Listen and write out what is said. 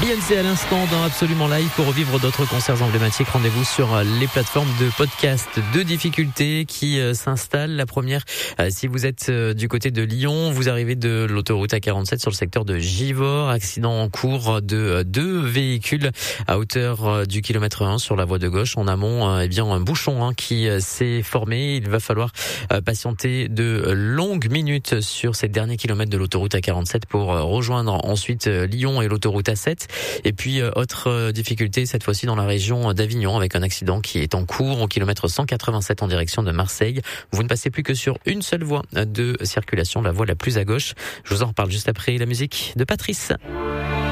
Beyoncé à l'instant dans Absolument Live. Pour revivre d'autres concerts emblématiques, rendez-vous sur les plateformes de podcast. Deux difficultés qui s'installent. La première, si vous êtes du côté de Lyon, vous arrivez de l'autoroute A47 sur le secteur de Givors. Accident en cours de deux véhicules à hauteur du kilomètre 1 sur la voie de gauche. En amont, un bouchon qui s'est formé. Il va falloir patienter de longues minutes sur ces derniers kilomètres de l'autoroute A47 pour rejoindre ensuite Lyon et l'autoroute A7. Et puis, autre difficulté, cette fois-ci dans la région d'Avignon, avec un accident qui est en cours au kilomètre 187 en direction de Marseille. Vous ne passez plus que sur une seule voie de circulation, la voie la plus à gauche. Je vous en reparle juste après la musique de Patrice.